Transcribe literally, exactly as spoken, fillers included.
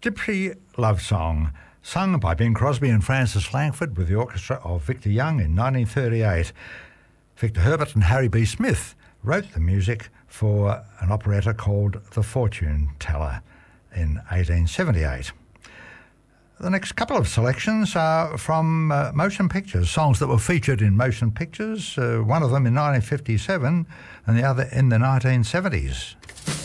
Gypsy Love Song, sung by Bing Crosby and Francis Langford with the orchestra of Victor Young in nineteen thirty-eight. Victor Herbert and Harry B. Smith wrote the music for an operetta called The Fortune Teller in eighteen seventy-eight. The next couple of selections are from uh, motion pictures, songs that were featured in motion pictures, uh, one of them in nineteen fifty-seven and the other in the nineteen seventies.